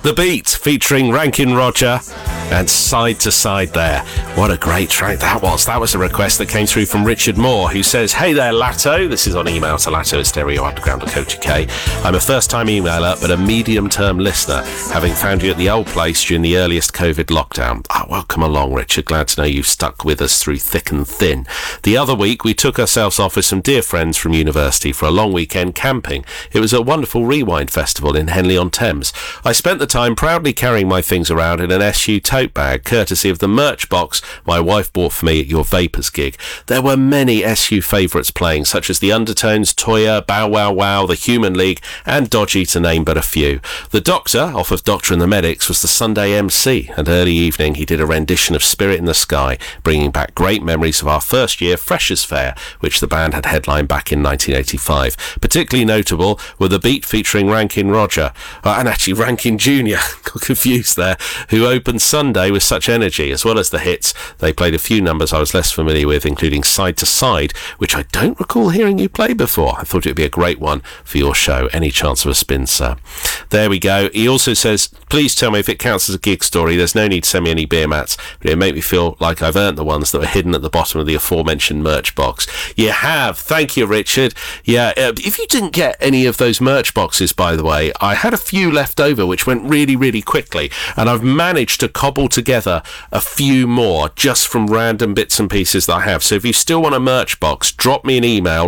The Beat featuring Rankin Roger and Side to Side there. What a great track that was. That was a request that came through from Richard Moore, who says, hey there, Latto. This is on email to latto@stereounderground.co.uk. I'm a first-time emailer, but a medium-term listener, having found you at the old place during the earliest COVID lockdown. Welcome along, Richard. Glad to know you've stuck with us through thick and thin. The other week, we took ourselves off with some dear friends from university for a long weekend camping. It was a wonderful Rewind festival in Henley-on-Thames. I spent the time proudly carrying my things around in an SU tote bag, courtesy of the merch box my wife bought for me at your Vapors gig. There were many SU favourites playing, such as the Undertones, Toyah, Bow Wow Wow, the Human League, and Dodgy, to name but a few. The Doctor, off of Doctor and the Medics, was the Sunday MC, and early evening he did a rendition of Spirit in the Sky, bringing back great memories of our first year Freshers' Fair, which the band had headlined back in 1985. Particularly notable were The Beat featuring Rankin Roger, and actually Rankin Jr., got confused there, who opened Sunday with such energy. As well as the hits, they played a few numbers I was less familiar with, including Side to Side, which I don't recall hearing you play before. I thought it would be a great one for your show. Any chance of a spin, sir? There we go. He also says, please tell me if it counts as a gig story. There's no need to send me any beer mats, but it make me feel like I've earned the ones that were hidden at the bottom of the aforementioned merch box. You have. Thank you, Richard. Yeah, if you didn't get any of those merch boxes, by the way, I had a few left over which went really, really quickly, and I've managed to cobble together a few more just from random bits and pieces that I have. So if you still want a merch box, drop me an email,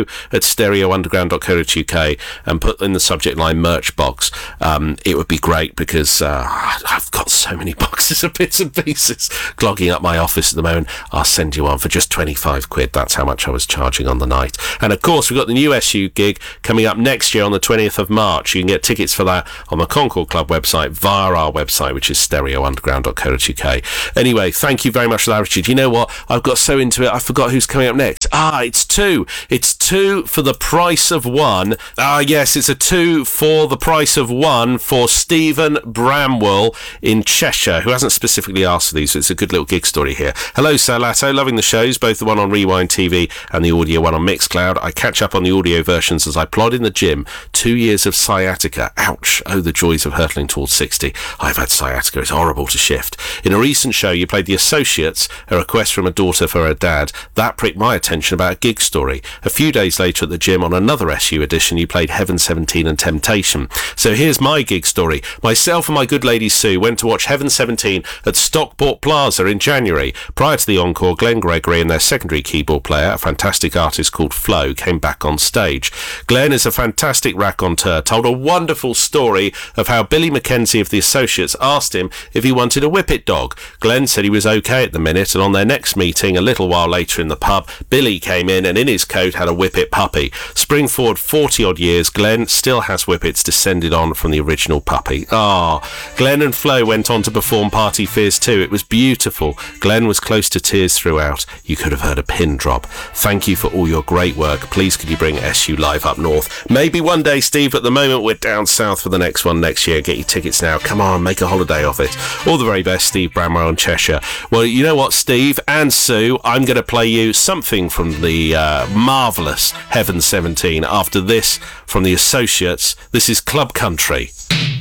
latto@stereounderground.co.uk, and put in the subject line merch box. It would be great, because I've got so many boxes of bits and pieces clogging up my office at the moment. I'll send you one for just 25 quid. That's how much I was charging on the night. And of course, we've got the new SU gig coming up next year on the 20th of March. You can get tickets for that on the Concord Club website via our website, which is stereounderground.co.uk. Anyway, thank you very much for that, Richard. You know what? I've got so into it, I forgot who's coming up next. It's two. It's two for the price of one. Yes, it's a 2 for the price of one for Stephen Bramwell in Cheshire, who hasn't specifically asked for these, so it's a good little gig story here. Hello, Sir Latto. Loving the shows, both the one on Rewind TV and the audio one on Mixcloud. I catch up on the audio versions as I plod in the gym. 2 years of sciatica. Ouch. Oh, the joys of hurtling towards 60. I've had sciatica. It's horrible to shift. In a recent show, you played The Associates, a request from a daughter for her dad. That pricked my attention about a gig story. A few days later at the gym on another SU edition, you played Heaven 17 and Temptation. So here's my gig story. Myself and my good lady Sue went to watch Heaven 17 at Stockport Plaza in January. Prior to the encore, Glenn Gregory and their secondary keyboard player, a fantastic artist called Flo, came back on stage. Glenn is a fantastic raconteur, told a wonderful story of how Billy Mackenzie of The Associates asked him if he wanted a whippet dog. Glenn said he was okay at the minute, and on their next meeting, a little while later in the pub, Billy came in and in his coat had a whippet puppy. Spring forward 40-odd years, Glenn still has whippets descended on from the original puppy. Glenn and Flo went on to perform Party Fears 2. It was beautiful. Glenn was close to tears throughout. You could have heard a pin drop. Thank you for all your great work. Please could you bring SU live up north? Maybe one day, Steve. At the moment, we're down south for the next one next year. Get your tickets now. Come on, make a holiday of it. All the very best, Steve Bramwell in Cheshire. Well, you know what, Steve and Sue? I'm going to play you something from the marvellous Heaven 17. After this, from The Associates, this is Club Country.